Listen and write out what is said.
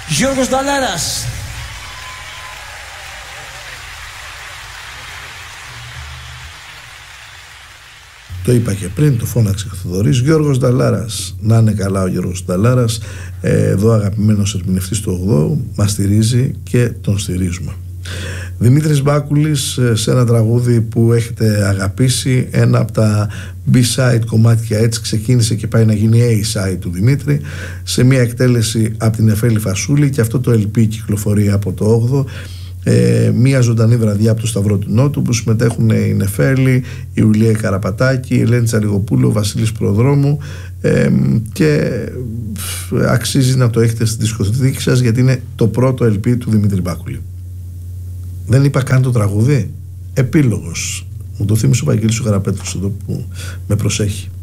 Γιώργος Νταλάρας. Το είπα και πριν, το φώναξε ο Θοδωρής. Γιώργος Νταλάρας. Να είναι καλά ο Γιώργος Νταλάρας. Εδώ αγαπημένος ερμηνευτής του 8 μας στηρίζει και τον στηρίζουμε. Δημήτρης Μπάκουλης, σε ένα τραγούδι που έχετε αγαπήσει, ένα από τα B-side κομμάτια, έτσι ξεκίνησε και πάει να γίνει A-side του Δημήτρη, σε μια εκτέλεση από την Νεφέλη Φασούλη, και αυτό το LP κυκλοφορεί από το 8. Μια ζωντανή βραδιά από το Σταυρό του Νότου, που συμμετέχουν η Νεφέλη, η Ιουλία Καραπατάκη, η Ελένη Τσαριγοπούλου, ο Βασίλης Προδρόμου, και αξίζει να το έχετε στη δισκοθήκη σας, γιατί είναι το πρώτο LP του Δημήτρη Μπάκουλη. Δεν είπα καν το τραγούδι. Επίλογος. Μου το θύμισε ο Βαγγέλης ο Καραπέτρος εδώ που με προσέχει.